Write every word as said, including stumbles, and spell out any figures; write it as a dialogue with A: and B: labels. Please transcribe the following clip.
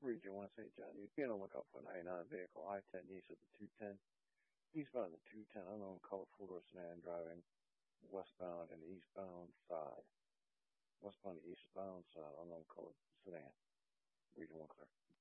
A: Region one, Saint John. You be on the lookout for a ninety-nine vehicle, I ten east of the two ten. Eastbound of the two ten, unknown color four-door sedan driving westbound and eastbound side. Westbound and eastbound side, unknown color sedan. Region one clear.